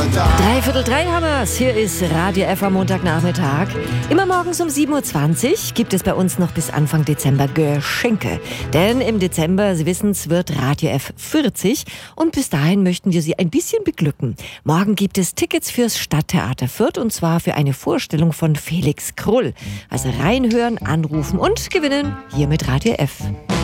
3:45 haben wir's. Hier ist Radio F am Montagnachmittag. Immer morgens um 7:20 Uhr gibt es bei uns noch bis Anfang Dezember Geschenke. Denn im Dezember, Sie wissen's, wird Radio F 40 und bis dahin möchten wir Sie ein bisschen beglücken. Morgen gibt es Tickets fürs Stadttheater Fürth und zwar für eine Vorstellung von Felix Krull. Also reinhören, anrufen und gewinnen hier mit Radio F.